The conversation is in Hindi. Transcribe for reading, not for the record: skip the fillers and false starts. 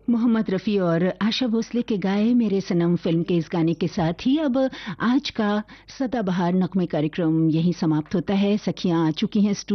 मोहम्मद रफ़ी और आशा भोसले के गाए मेरे सनम फिल्म के इस गाने के साथ ही अब आज का सदाबहार नगमे कार्यक्रम यहीं समाप्त होता है। सखियां आ चुकी हैं